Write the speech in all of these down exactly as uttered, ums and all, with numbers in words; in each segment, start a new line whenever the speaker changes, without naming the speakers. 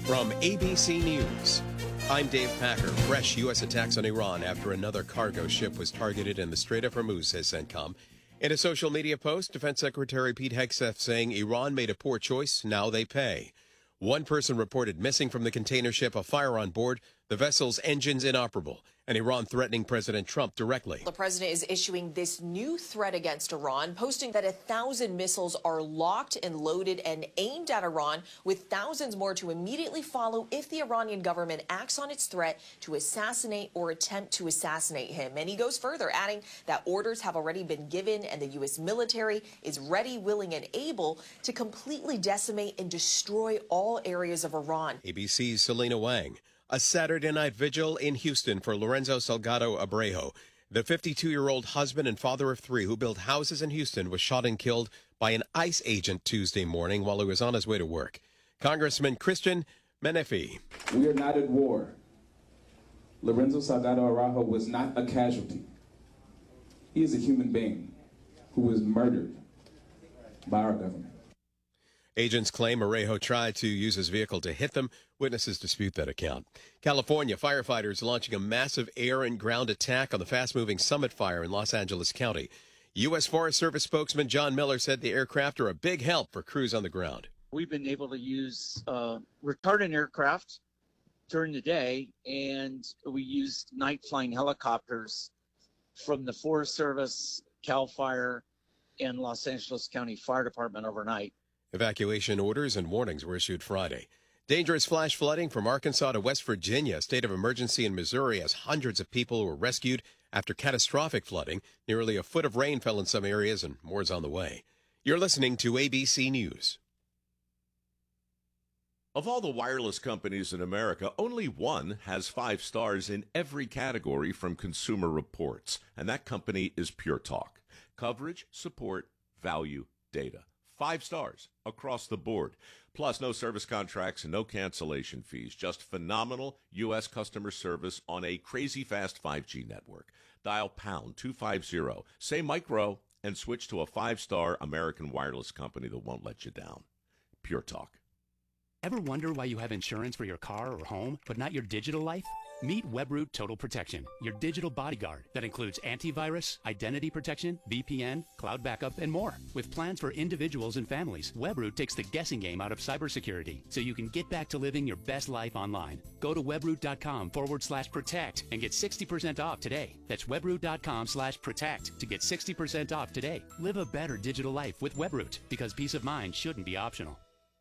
From A B C News, I'm Dave Packer. Fresh U S attacks on Iran after another cargo ship was targeted in the Strait of Hormuz, says CENTCOM. In a social media post, Defense Secretary Pete Hegseth saying Iran made a poor choice, now they pay. One person reported missing from the container ship, a fire on board, the vessel's engines inoperable, and Iran threatening President Trump directly.
The president is issuing this new threat against Iran, posting that a thousand missiles are locked and loaded and aimed at Iran, with thousands more to immediately follow if the Iranian government acts on its threat to assassinate or attempt to assassinate him. And he goes further, adding that orders have already been given and the U S military is ready, willing, and able to completely decimate and destroy all areas of Iran.
A B C's Selena Wang. A Saturday night vigil in Houston for Lorenzo Salgado Abreu. The fifty-two-year-old husband and father of three who built houses in Houston was shot and killed by an ICE agent Tuesday morning while he was on his way to work. Congressman Christian Menefee.
We are not at war. Lorenzo Salgado Abreu was not a casualty. He is a human being who was murdered by our government.
Agents claim Arejo tried to use his vehicle to hit them. Witnesses dispute that account. California firefighters launching a massive air and ground attack on the fast-moving Summit Fire in Los Angeles County. U S Forest Service spokesman John Miller said the aircraft are a big help for crews on the ground.
We've been able to use uh, retardant aircraft during the day, and we used night-flying helicopters from the Forest Service, CAL FIRE, and Los Angeles County Fire Department overnight.
Evacuation orders and warnings were issued Friday. Dangerous flash flooding from Arkansas to West Virginia. State of emergency in Missouri as hundreds of people were rescued after catastrophic flooding. Nearly a foot of rain fell in some areas and more is on the way. You're listening to A B C News.
Of all the wireless companies in America, only one has five stars in every category from Consumer Reports, and that company is Pure Talk. Coverage, support, value, data. Five stars across the board. Plus, no service contracts and no cancellation fees. Just phenomenal U S customer service on a crazy fast five G network. Dial pound two fifty, say micro, and switch to a five-star American wireless company that won't let you down. Pure Talk.
Ever wonder why you have insurance for your car or home, but not your digital life? Meet Webroot Total Protection, your digital bodyguard that includes antivirus, identity protection, V P N, cloud backup, and more. With plans for individuals and families, Webroot takes the guessing game out of cybersecurity so you can get back to living your best life online. Go to webroot.com forward slash protect and get sixty percent off today. That's webroot.com slash protect to get sixty percent off today. Live a better digital life with Webroot, because peace of mind shouldn't be optional.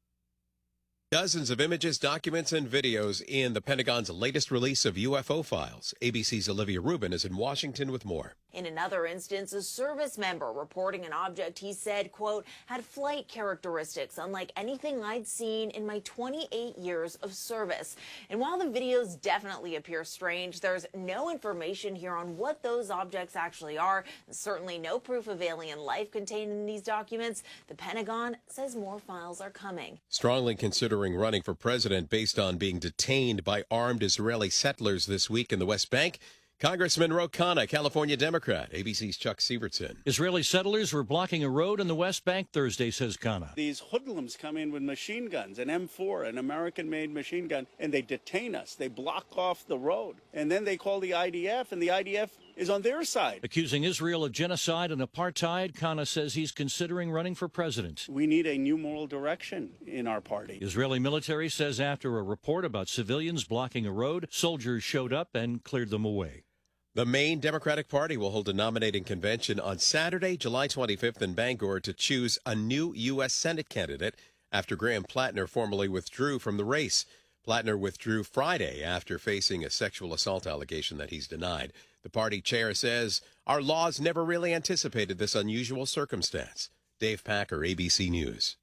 Dozens of images, documents, and videos in the Pentagon's latest release of U F O files. A B C's Olivia Rubin is in Washington with more.
In another instance, a service member reporting an object he said, quote, had flight characteristics unlike anything I'd seen in my twenty-eight years of service. And while the videos definitely appear strange, there's no information here on what those objects actually are, and certainly no proof of alien life contained in these documents. The Pentagon says more files are coming.
Strongly considering running for president based on being detained by armed Israeli settlers this week in the West Bank, Congressman Ro Khanna, California Democrat. A B C's Chuck Sievertson.
Israeli settlers were blocking a road in the West Bank Thursday, says Khanna.
These hoodlums come in with machine guns, an M four, an American-made machine gun, and they detain us. They block off the road. And then they call the I D F, and the I D F is on their side.
Accusing Israel of genocide and apartheid, Khanna says he's considering running for president.
We need a new moral direction in our party.
Israeli military says after a report about civilians blocking a road, soldiers showed up and cleared them away.
The Maine Democratic Party will hold a nominating convention on Saturday, July twenty-fifth in Bangor to choose a new U S Senate candidate after Graham Plattner formally withdrew from the race. Plattner withdrew Friday after facing a sexual assault allegation that he's denied. The party chair says, our laws never really anticipated this unusual circumstance. Dave Packer, A B C News.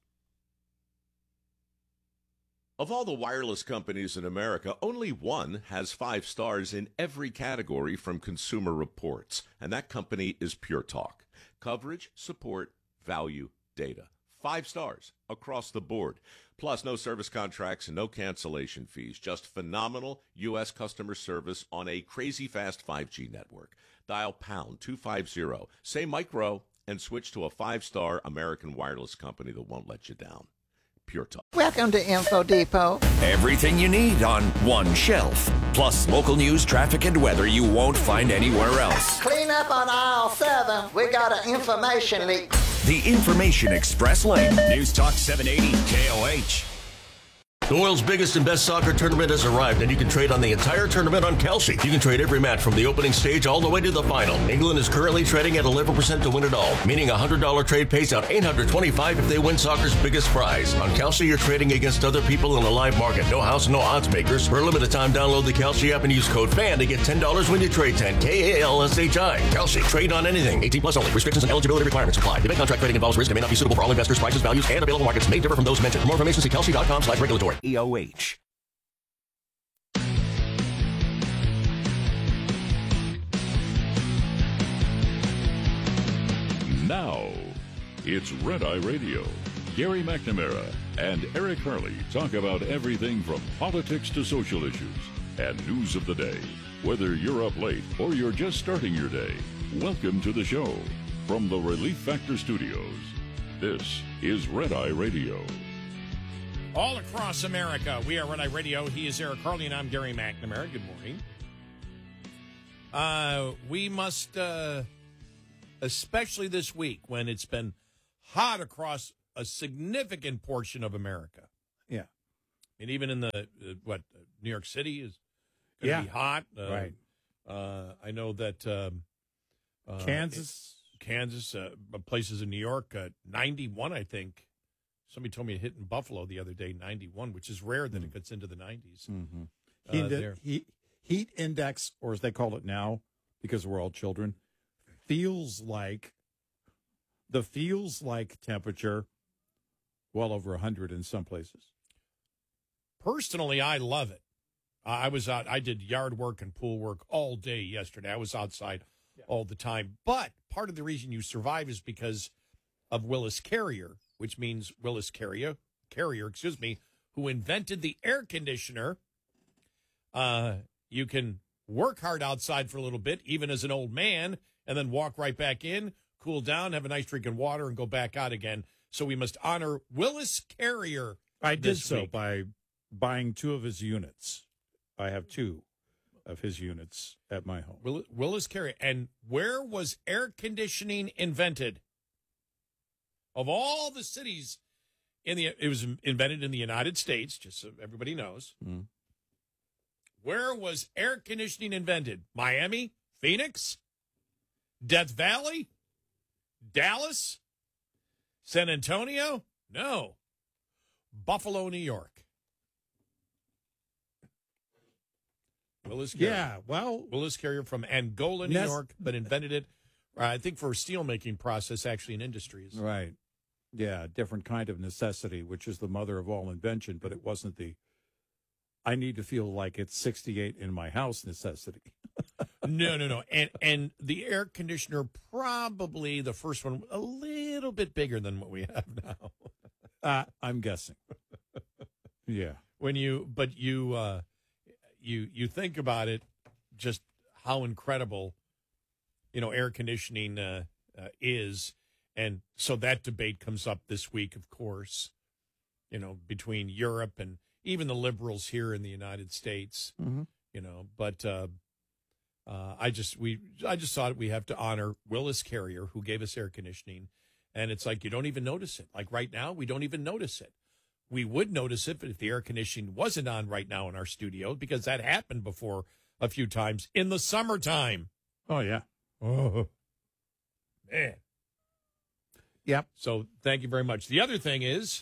Of all the wireless companies in America, only one has five stars in every category from Consumer Reports, and that company is Pure Talk. Coverage, support, value, data. Five stars across the board. Plus, no service contracts and no cancellation fees. Just phenomenal U S customer service on a crazy fast five G network. Dial pound two fifty, say micro, and switch to a five-star American wireless company that won't let you down. Pure Pure Talk.
Welcome to Info Depot.
Everything you need on one shelf. Plus local news, traffic, and weather you won't find anywhere else.
Clean up on aisle seven. We got an information leak.
The Information Express Lane.
News Talk seven eighty K O H.
The world's biggest and best soccer tournament has arrived, and you can trade on the entire tournament on Kalshi. You can trade every match from the opening stage all the way to the final. England is currently trading at eleven percent to win it all, meaning a one hundred dollars trade pays out eight hundred twenty-five dollars if they win soccer's biggest prize. On Kalshi, you're trading against other people in a live market. No house, no odds makers. For a limited time, download the Kalshi app and use code FAN to get ten dollars when you trade ten. K A L S H I. Kalshi. Trade on anything. eighteen plus only. Restrictions and eligibility requirements apply. The event contract trading involves risk and may not be suitable for all investors. Prices, values, and available markets may differ from those mentioned. For more information, see Kalshi.com slash regulatory. E O H.
Now, it's Red Eye Radio. Gary McNamara and Eric Harley talk about everything from politics to social issues and news of the day. Whether you're up late or you're just starting your day, welcome to the show. From the Relief Factor Studios, this is Red Eye Radio.
All across America, we are Red Eye Radio. He is Eric Harley, and I'm Gary McNamara. Good morning. Uh, we must... Uh, especially this week when it's been hot across a significant portion of America.
Yeah.
And even in the, uh, what, uh, New York City is going to
yeah.
be hot. Uh,
right.
Uh, I know that um, uh,
Kansas.
It, Kansas, uh, places in New York, uh, ninety-one, I think. Somebody told me it hit in Buffalo the other day, ninety-one, which is rare that mm. it gets into the nineties.
Mm-hmm.
Uh,
heat, uh, heat, heat index, or as they call it now, because we're all children, feels like the feels like temperature well over one hundred in some places.
Personally, I love it. I was out. I did yard work and pool work all day yesterday. I was outside yeah. all the time. But part of the reason you survive is because of Willis Carrier, which means Willis Carrier, Carrier, excuse me, who invented the air conditioner. Uh, you can work hard outside for a little bit, even as an old man, and then walk right back in, cool down, have a nice drink of water, and go back out again. So we must honor Willis Carrier.
I did so
week.
by buying two of his units. I have two of his units at my home.
Will, Willis Carrier. And where was air conditioning invented? Of all the cities in the, it was invented in the United States, just so everybody knows.
Mm.
Where was air conditioning invented? Miami? Phoenix? Death Valley? Dallas? San Antonio? No. Buffalo, New York. Willis Carrier.
Yeah, well.
Willis Carrier from Angola, New
Nest-
York, but invented it, uh, I think, for a steel-making process, actually, in industries.
Right. Yeah, different kind of necessity, which is the mother of all invention, but it wasn't the I need to feel like it's sixty-eight in my house necessity.
no, no, no. And and the air conditioner, probably the first one, a little bit bigger than what we have now.
uh, I'm guessing. Yeah.
When you, but you, uh, you, you think about it, just how incredible, you know, air conditioning uh, uh, is. And so that debate comes up this week, of course, you know, between Europe and even the liberals here in the United States,
mm-hmm.
you know, but uh, uh, I just we I just thought we have to honor Willis Carrier, who gave us air conditioning. And it's like you don't even notice it. Like right now, we don't even notice it. We would notice it if the air conditioning wasn't on right now in our studio, because that happened before a few times in the summertime.
Oh, yeah.
Oh, man.
Yep.
So thank you very much. The other thing is,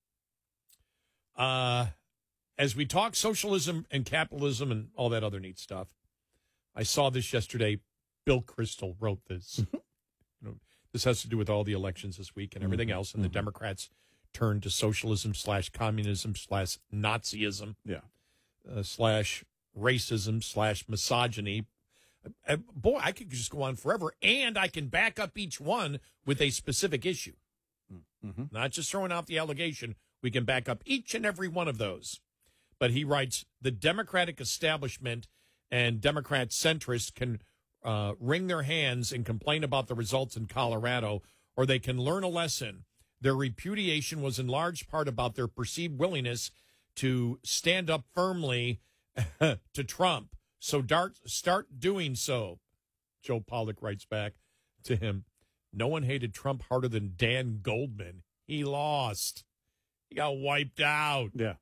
uh, as we talk socialism and capitalism and all that other neat stuff, I saw this yesterday. Bill Kristol wrote this. you know, this has to do with all the elections this week and everything mm-hmm. else. And mm-hmm. the Democrats turned to socialism slash communism slash Nazism
yeah.
uh, slash racism slash misogyny. Uh, boy, I could just go on forever. And I can back up each one with a specific issue.
Mm-hmm.
Not just throwing out the allegation. We can back up each and every one of those. But he writes, the Democratic establishment and Democrat centrists can uh, wring their hands and complain about the results in Colorado, or they can learn a lesson Their repudiation was in large part about their perceived willingness to stand up firmly to Trump. So dart, start doing so. Joe Pollack writes back to him, no one hated Trump harder than Dan Goldman. He lost. He got wiped out.
Yeah.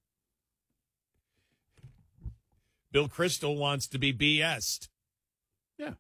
Bill Kristol wants to be B S'd.
Yeah.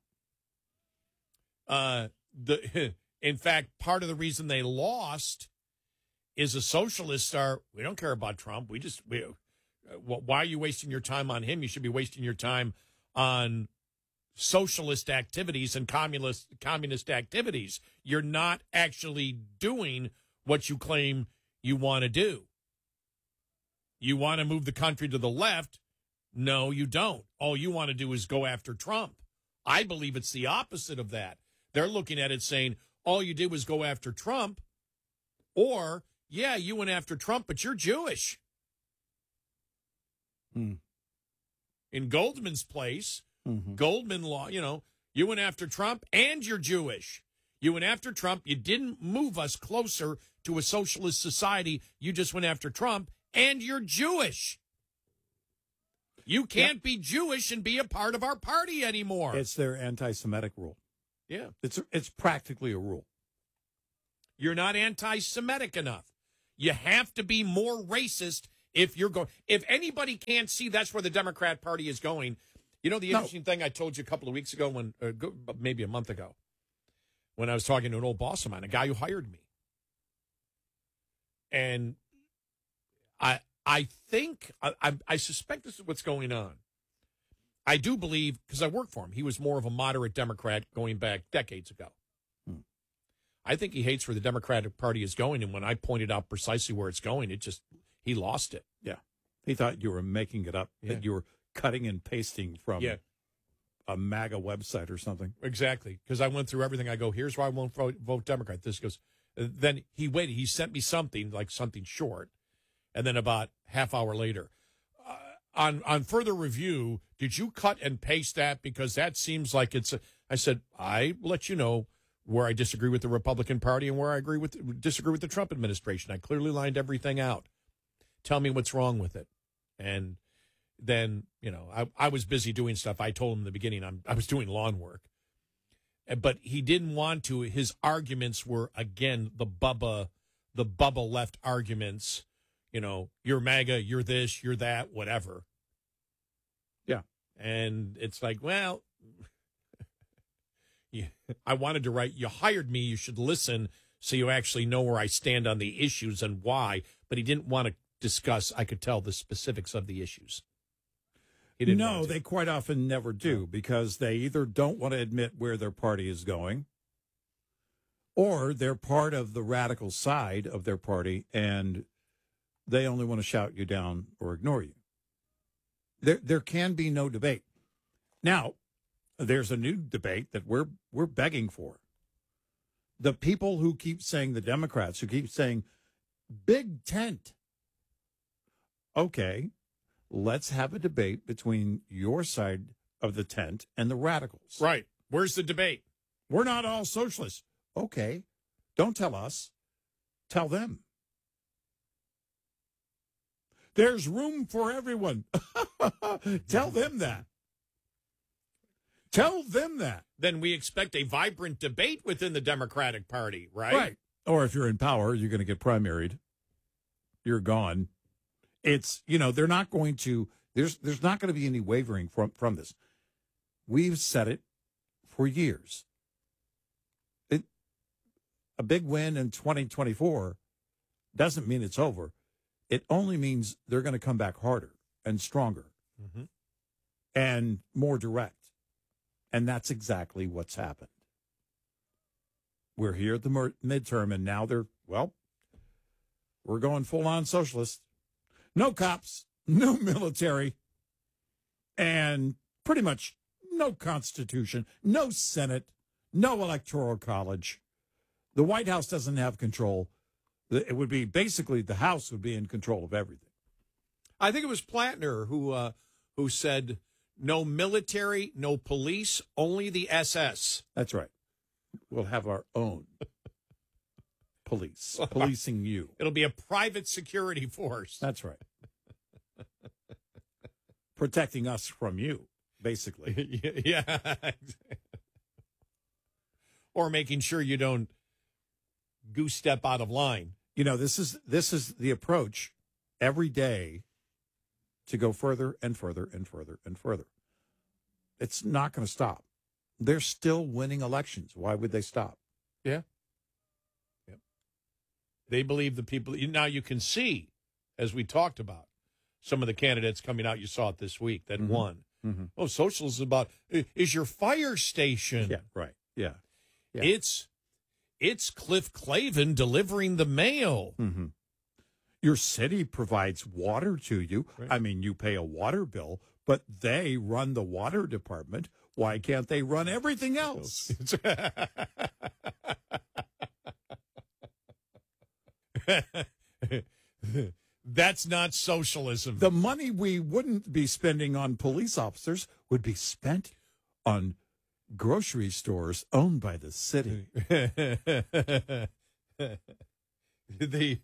Uh, the in fact, part of the reason they lost is the socialists are, we don't care about Trump. We just, we, uh, why are you wasting your time on him? You should be wasting your time on socialist activities and communist communist activities. You're not actually doing what you claim you want to do. You want to move the country to the left? No, you don't. All you want to do is go after Trump. I believe it's the opposite of that. They're looking at it saying, all you did was go after Trump, or, yeah, you went after Trump, but you're Jewish.
Hmm.
In Goldman's place,
Mm-hmm.
Goldman law, you know, you went after Trump and you're Jewish. You went after Trump. You didn't move us closer to a socialist society. You just went after Trump and you're Jewish. You can't yep. be Jewish and be a part of our party anymore.
It's their anti-Semitic rule.
Yeah.
It's it's practically a rule.
You're not anti-Semitic enough. You have to be more racist if you're going. If anybody can't see that's where the Democrat Party is going. You know, the interesting no. thing I told you a couple of weeks ago, when uh, maybe a month ago, when I was talking to an old boss of mine, a guy who hired me. And I I think, I, I, I suspect this is what's going on. I do believe, because I worked for him, he was more of a moderate Democrat going back decades ago. Hmm. I think he hates where the Democratic Party is going, and when I pointed out precisely where it's going, it just, he lost it.
Yeah. He thought you were making it up,
yeah.
that you were cutting and pasting from
yeah.
a MAGA website or something.
Exactly, because I went through everything. I go, here's why I won't vote, vote Democrat. This goes, then he waited. He sent me something, like something short, and then about half hour later, uh, on on further review, did you cut and paste that? Because that seems like it's a, I said, I let you know where I disagree with the Republican Party and where I agree with disagree with the Trump administration. I clearly lined everything out. Tell me what's wrong with it. And then, you know, I, I was busy doing stuff. I told him in the beginning I'm, I was doing lawn work. But he didn't want to. His arguments were, again, the Bubba, the Bubba left arguments. You know, you're MAGA, you're this, you're that, whatever.
Yeah.
And it's like, well, you, I wanted to write, you hired me, you should listen so you actually know where I stand on the issues and why. But he didn't want to discuss, I could tell, the specifics of the issues. He didn't
no, they quite often never do, because they either don't want to admit where their party is going, or they're part of the radical side of their party and they only want to shout you down or ignore you. There there can be no debate. Now, there's a new debate that we're we're begging for. The people who keep saying, the Democrats who keep saying big tent. Okay, let's have a debate between your side of the tent and the radicals.
Right. Where's the debate?
We're not all socialists. Okay, don't tell us. Tell them. There's room for everyone. Tell them that. Tell them that.
Then we expect a vibrant debate within the Democratic Party, right?
Right. Or if you're in power, you're going to get primaried. You're gone. It's, you know, they're not going to, there's there's not going to be any wavering from, from this. We've said it for years. It, a big win in twenty twenty-four doesn't mean it's over. It only means they're going to come back harder and stronger
mm-hmm.
and more direct. And that's exactly what's happened. We're here at the mer- midterm, and now they're, well, we're going full-on socialist. No cops, no military, and pretty much no Constitution, no Senate, no Electoral College. The White House doesn't have control. It would be basically the House would be in control of everything.
I think it was Plattner who uh, who said no military, no police, only the S S.
That's right. We'll have our own police, policing you.
It'll be a private security force.
That's right. Protecting us from you, basically.
Yeah. Or making sure you don't goose step out of line.
You know, this is this is the approach every day to go further and further and further and further. It's not going to stop. They're still winning elections. Why would they stop?
Yeah. Yep. They believe the people. Now you can see, as we talked about, some of the candidates coming out. You saw it this week that
Mm-hmm.
won.
Mm-hmm.
Oh, socialism is about is your fire station.
Yeah, right. Yeah. yeah.
It's it's Cliff Clavin delivering the mail.
Mm-hmm. Your city provides water to you.
Right.
I mean, you pay a water bill, but they run the water department. Why can't they run everything else?
That's not socialism.
The money we wouldn't be spending on police officers would be spent on grocery stores owned by the city.
the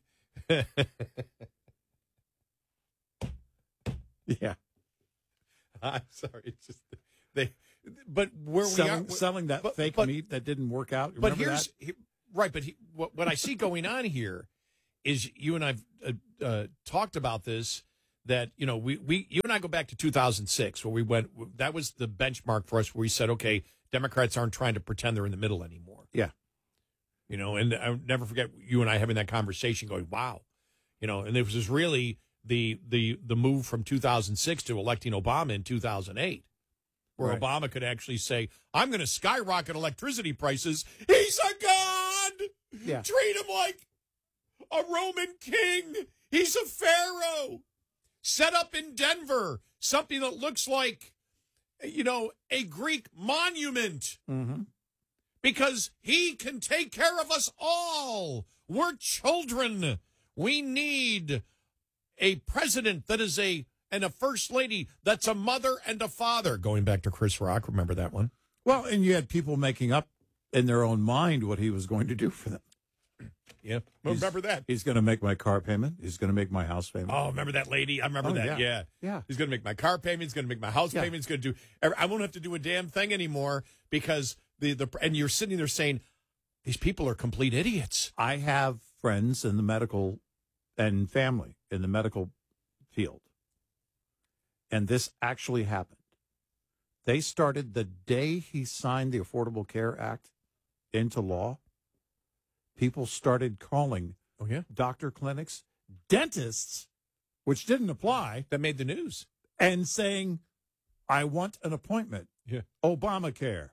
yeah.
I'm sorry. It's just they, but where
selling,
we are,
selling that
but,
fake
but,
meat that didn't work out.
But
Remember
here's
that?
he, right. But he, what, what I see going on here is you and I've uh, uh, talked about this. That you know, we we you and I go back to two thousand six where we went. That was the benchmark for us where we said, okay, Democrats aren't trying to pretend they're in the middle anymore.
Yeah.
You know, and I'll never forget you and I having that conversation going, wow. You know, and it was really the the the move from two thousand six to electing Obama in two thousand eight, where
Right.
Obama could actually say, I'm going to skyrocket electricity prices. He's a god.
Yeah.
Treat him like a Roman king. He's a pharaoh. Set up in Denver, something that looks like, you know, a Greek monument.
Mm-hmm.
Because he can take care of us all. We're children. We need a president that is a, and a first lady that's a mother and a father. Going back to Chris Rock, remember that one?
Well, and you had people making up in their own mind what he was going to do for them.
Yeah. Well,
He's-
remember that?
He's going to make my car payment. He's going to make my house payment.
Oh, remember that lady? I remember
Oh,
that.
yeah.
Yeah.
Yeah.
He's going to make my car payment. He's going to make my house
Yeah.
payment. He's going to do, I won't have to do a damn thing anymore because the, the, and you're sitting there saying, these people are complete idiots.
I have friends in the medical and family in the medical field. And this actually happened. They started the day he signed the Affordable Care Act into law. People started calling
Oh, yeah.
doctor clinics, dentists, which didn't apply,
That made the news.
and saying, I want an appointment.
Yeah.
Obamacare.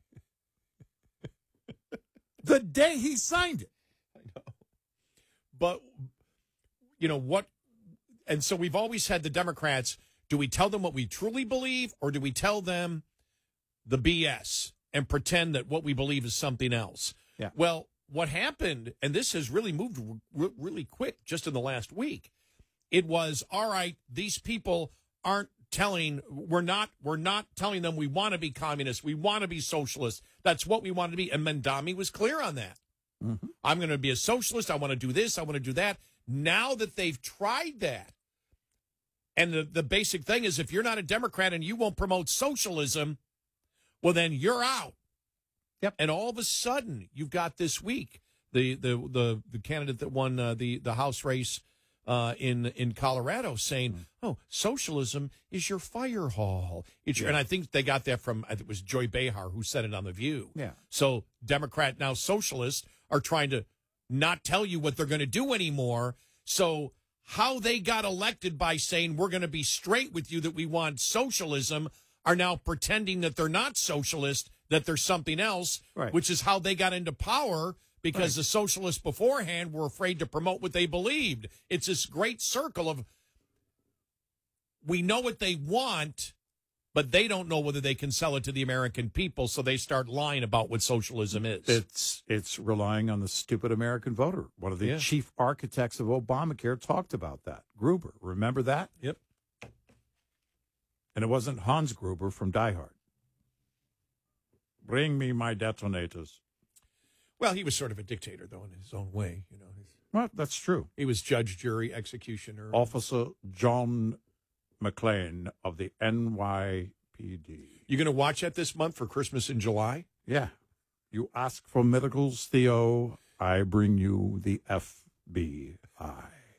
The day he signed it.
But, you know, what, and so we've always had the Democrats, do we tell them what we truly believe or do we tell them the B S and pretend that what we believe is something else?
Yeah.
Well, what happened, and this has really moved r- really quick just in the last week, it was, all right, these people aren't telling, we're not, we're not telling them we want to be communists, we want to be socialists. That's what we want to be. And Mendami was clear on that.
Mm-hmm.
I'm going to be a socialist. I want to do this. I want to do that. Now that they've tried that, and the, the basic thing is if you're not a Democrat and you won't promote socialism, well, then you're out.
Yep.
And all of a sudden, you've got this week, the the the, the candidate that won uh, the, the House race uh, in in Colorado saying, mm-hmm. oh, socialism is your fire hall. It's your,
Yeah.
And I think they got that from, I think it was Joy Behar who said it on The View.
Yeah.
So Democrat, now socialists, are trying to not tell you what they're going to do anymore. So how they got elected by saying we're going to be straight with you that we want socialism are now pretending that they're not socialist, that they're something else,
Right.
which is how they got into power because
Right.
the socialists beforehand were afraid to promote what they believed. It's this great circle of we know what they want, but they don't know whether they can sell it to the American people, so they start lying about what socialism is.
It's it's relying on the stupid American voter. One of the
Yeah.
chief architects of Obamacare talked about that. Gruber, remember that?
Yep.
And it wasn't Hans Gruber from Die Hard. Bring me my detonators.
Well, he was sort of a dictator, though, in his own way. You know,
Well, that's true.
he was judge, jury, executioner.
Officer John McClane of the N Y P D.
You going to watch that this month for Christmas in July?
Yeah. You ask for miracles, Theo. I bring you the F B I.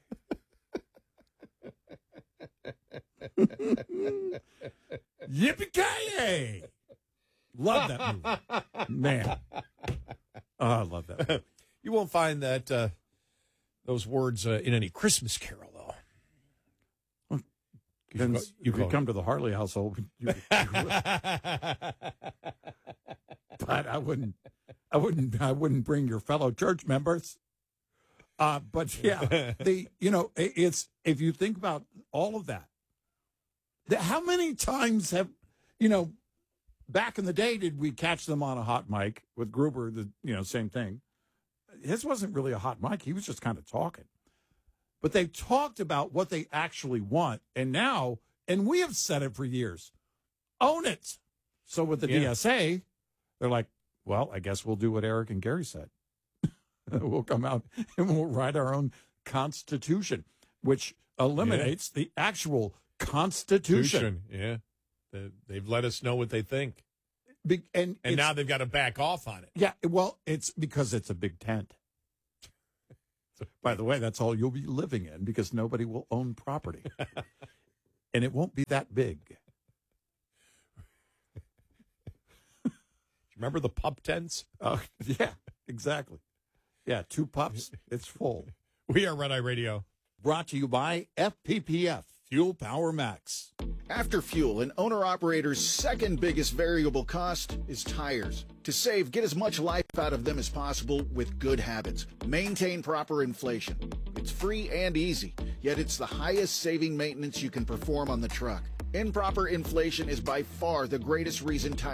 Yippee-ki-yay! Love that movie. Man. Oh, I love that movie.
You won't find that uh, those words uh, in any Christmas Carol, though.
Well,
You
then
go- you
if you
go-
come to the Harley household, you, you but I wouldn't, I wouldn't, I wouldn't bring your fellow church members. Uh, but yeah, the you know, it, it's if you think about all of that, the, how many times have you know, back in the day, did we catch them on a hot mic with Gruber? The you know, same thing. His wasn't really a hot mic; he was just kind of talking. But they talked about what they actually want, and now, and we have said it for years, own it. So with the
Yeah.
D S A, they're like, well, I guess we'll do what Eric and Gary said. We'll come out and we'll write our own constitution, which eliminates the actual constitution.
Yeah. They- They've let us know what they think.
Be- and
And
it's-
now they've got to back off on it.
yeah, well, it's because it's a big tent. By the way, that's all you'll be living in because nobody will own property. And it won't be that big.
Remember the pup tents?
Oh, yeah, exactly. Yeah, two pups, it's full.
We are Red Eye Radio.
Brought to you by F P P F, Fuel Power Max.
After fuel, an owner-operator's second biggest variable cost is tires. To save, get as much life out of them as possible with good habits. Maintain proper inflation. It's free and easy, yet it's the highest saving maintenance you can perform on the truck. Improper inflation is by far the greatest reason tires